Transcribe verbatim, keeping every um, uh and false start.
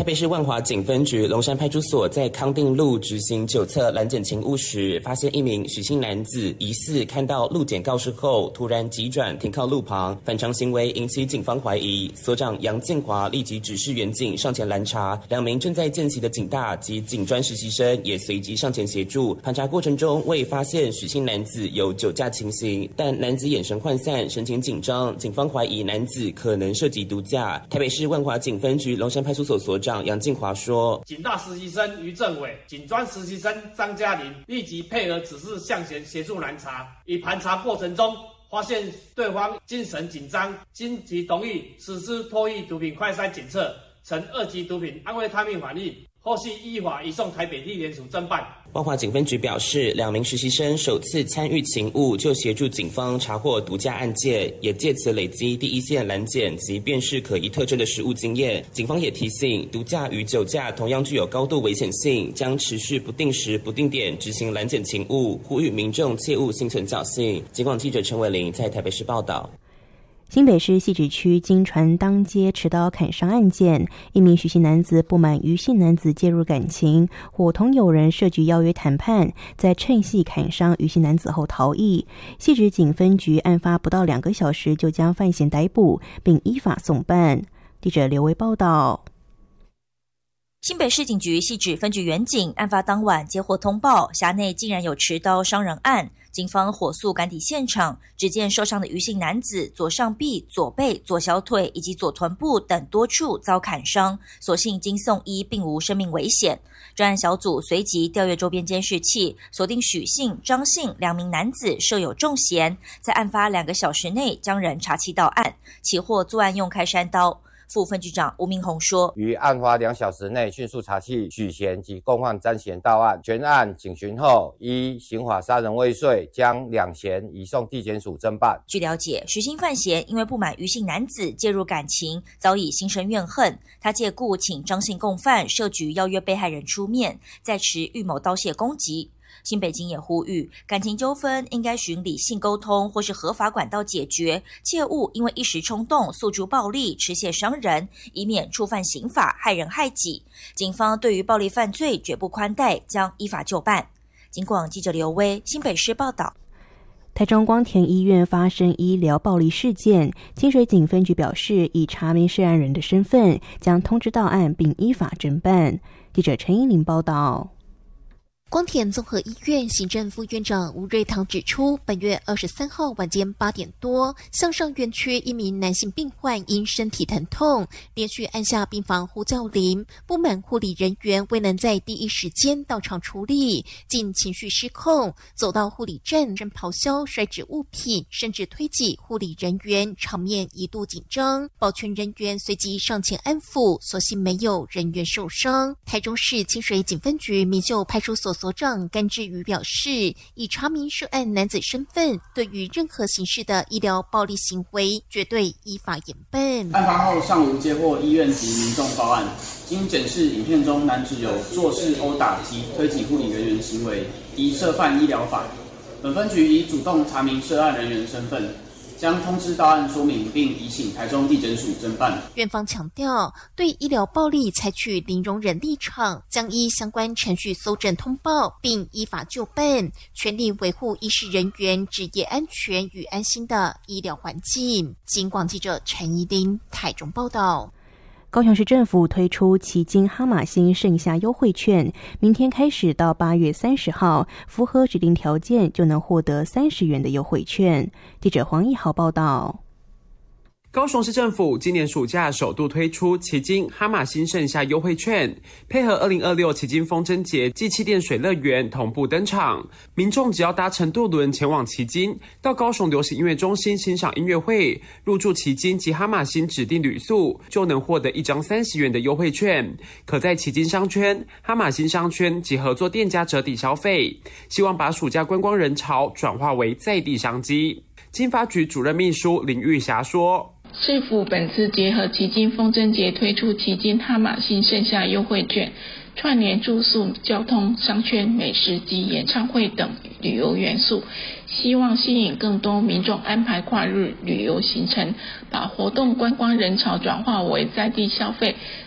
北市万华警分局龙山派出所在康定路执行酒测拦检勤务时，发现一名许姓男子疑似看到路检告示后，突然急转停靠路旁，反常行为引起警方怀疑。所长杨建华立即指示员警上前拦查，两名正在见习的警大及警专实习生也随即上前协助。盘查过程中未发现许姓男子有酒驾情形，但男子眼神涣散，神情紧张，警方怀疑男子可能涉及毒驾。台北市万华警分局龙山派出所所长杨建华说：“ 警大实习生于政伟、警专实习生张嘉玲立即配合指示向前协助拦查。以盘查过程中，发现对方精神紧张，经其同意实施脱衣毒品快筛检测，呈二级毒品安非他命反应。后续依法移送台北地检署侦办。” 万华警分局表示，两名实习生首次参与勤务就协助警方查获毒驾案件，也借此累积第一线拦检及辨识可疑特征的实务经验。警方也提醒，毒驾与酒驾同样具有高度危险性，将持续不定时不定点执行拦检勤务，呼吁民众切勿心存侥幸。警广记者陈伟玲在台北市报道。 新北市汐止区经传当街持刀砍伤案件，一名许姓男子不满余姓男子介入感情，伙同友人设局邀约谈判，在趁隙砍伤余姓男子后逃逸。汐止警分局案发不到两个小时就将犯嫌逮捕，并依法送办。记者刘维报道。 新北市警局汐止分局员警案发当晚接获通报，辖内竟然有持刀伤人案。警方火速赶抵现场，只见受伤的余姓男子左上臂、左背、左小腿以及左臀部等多处遭砍伤，所幸经送医并无生命危险。专案小组随即调阅周边监视器，锁定许姓、张姓两名男子设有重嫌，在案发两个小时内将人查缉到案，起获作案用开山刀。副分局长吴明宏说， 于案发两小时内迅速查缉许嫌及共犯张嫌到案，全案警询后，依刑法杀人未遂，将两嫌移送地检署侦办。 据了解，许姓犯嫌因为不满余姓男子介入感情，早已心生怨恨，他借故请张姓共犯设局邀约被害人出面，再持预谋刀械攻击。新北警也呼吁，感情纠纷应该循理性沟通或是合法管道解决，切勿因为一时冲动诉诸暴力，持械伤人，以免触犯刑法，害人害己。警方对于暴力犯罪绝不宽待，将依法就办。警广记者刘威新北市报道。 台中光田医院发生医疗暴力事件，清水警分局表示，以查明涉案人的身份，将通知到案并依法侦办。记者陈依玲报道。 光田综合医院行政副院长吴瑞堂指出，本月二十三号晚间八点多，向上院区一名男性病患因身体疼痛，连续按下病房呼叫铃，不满护理人员未能在第一时间到场处理，竟情绪失控，走到护理站正咆哮、摔掷物品，甚至推挤护理人员，场面一度紧张。保全人员随即上前安抚，所幸没有人员受伤。台中市清水警分局民秀派出所所长甘志宇表示，以查明涉案男子身份，对于任何形式的医疗暴力行为，绝对依法严办。 案发后上午接获医院及民众报案，经检视影片中男子有坐式殴打及推挤护理人员行为，疑涉犯医疗法。本分局已主动查明涉案人员身份，将通知到案说明，并移请台中地检署侦办。 院方强调，对医疗暴力采取零容忍立场，将依相关程序搜证通报，并依法就办，全力维护医事人员职业安全与安心的医疗环境。警广记者陈怡玲台中报道。 高雄市政府推出旗津哈马星盛夏优惠券，明天开始到八月三十号，符合指定条件就能获得三十元的优惠券。记者黄义豪报道。 高雄市政府今年暑假首度推出旗津哈马星盛夏优惠券，配合二零二六旗津风筝节暨气垫水乐园同步登场。民众只要搭乘渡轮前往旗津，到高雄流行音乐中心欣赏音乐会，入住旗津及哈马星指定旅宿，就能获得一张三十元的优惠券，可在旗津商圈、哈马星商圈及合作店家折抵消费，希望把暑假观光人潮转化为在地商机。经发局主任秘书林玉霞说， 市府本次结合旗津风筝节推出旗津哈马星盛夏优惠券，串联住宿、交通、商圈、美食及演唱会等旅游元素，希望吸引更多民众安排跨日旅游行程，把活动观光人潮转化为在地消费，